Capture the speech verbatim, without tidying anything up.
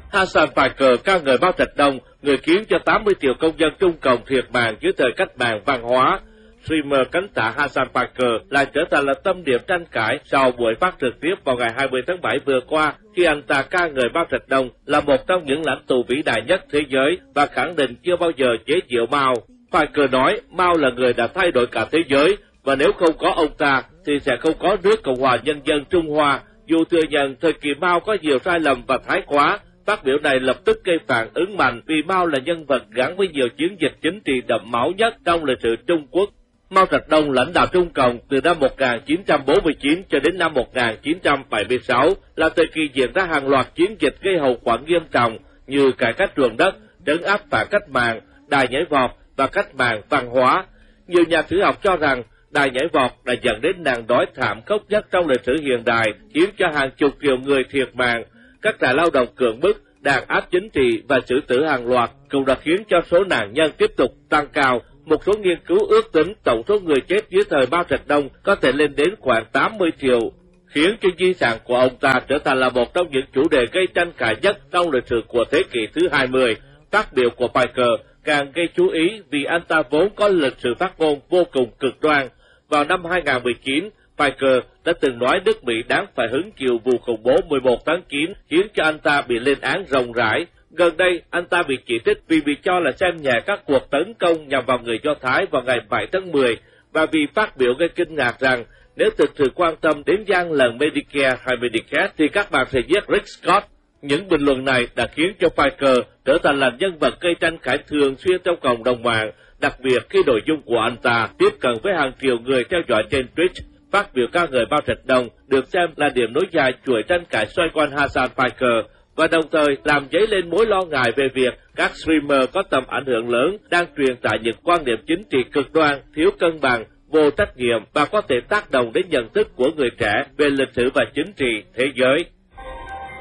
Hasan Piker ca ngợi Mao Trạch Đông, người khiến cho tám mươi triệu công dân Trung Cộng thiệt mạng dưới thời cách mạng văn hóa. Streamer cánh tạ Hasan Piker lại trở thành là tâm điểm tranh cãi sau buổi phát trực tiếp vào ngày hai mươi tháng bảy vừa qua, khi anh ta ca ngợi Mao Trạch Đông là một trong những lãnh tụ vĩ đại nhất thế giới và khẳng định chưa bao giờ chế giễu Mao. Piker nói Mao là người đã thay đổi cả thế giới, và nếu không có ông ta thì sẽ không có nước Cộng hòa Nhân dân Trung Hoa. Dù thừa nhận thời kỳ Mao có nhiều sai lầm và thái quá, phát biểu này lập tức gây phản ứng mạnh vì Mao là nhân vật gắn với nhiều chiến dịch chính trị đẫm máu nhất trong lịch sử Trung Quốc. Mao Trạch Đông lãnh đạo Trung Cộng từ năm một nghìn chín trăm bốn mươi chín cho đến năm một nghìn chín trăm bảy mươi sáu là thời kỳ diễn ra hàng loạt chiến dịch gây hậu quả nghiêm trọng như cải cách ruộng đất, trấn áp phản cách mạng, đài nhảy vọt và cách mạng văn hóa. Nhiều nhà sử học cho rằng đài nhảy vọt đã dẫn đến nạn đói thảm khốc nhất trong lịch sử hiện đại, khiến cho hàng chục triệu người thiệt mạng. Các trại lao động cưỡng bức, đàn áp chính trị và xử tử hàng loạt cũng đã khiến cho số nạn nhân tiếp tục tăng cao. Một số nghiên cứu ước tính tổng số người chết dưới thời Mao Trạch Đông có thể lên đến khoảng tám mươi triệu, khiến cho di sản của ông ta trở thành là một trong những chủ đề gây tranh cãi nhất trong lịch sử của thế kỷ thứ hai mươi. Phát biểu của Piker càng gây chú ý vì anh ta vốn có lịch sử phát ngôn vô cùng cực đoan. Vào năm hai nghìn không trăm mười chín, Piker đã từng nói nước Mỹ đáng phải hứng chịu vụ khủng bố mười một tháng chín, khiến cho anh ta bị lên án rộng rãi. Gần đây, anh ta bị chỉ trích vì bị cho là xem nhẹ các cuộc tấn công nhằm vào người Do Thái vào ngày bảy tháng mười, và vì phát biểu gây kinh ngạc rằng nếu thực sự quan tâm đến gian lận Medicare hay Medicaid thì các bạn sẽ giết Rick Scott. Những bình luận này đã khiến cho Piker trở thành là nhân vật gây tranh cãi thường xuyên trong cộng đồng mạng, đặc biệt khi nội dung của anh ta tiếp cận với hàng triệu người theo dõi trên Twitch. Phát biểu ca ngợi Mao Trạch Đông được xem là điểm nối dài chuỗi tranh cãi xoay quanh Hasan Piker, và đồng thời làm dấy lên mối lo ngại về việc các streamer có tầm ảnh hưởng lớn đang truyền tải những quan điểm chính trị cực đoan, thiếu cân bằng, vô trách nhiệm và có thể tác động đến nhận thức của người trẻ về lịch sử và chính trị thế giới.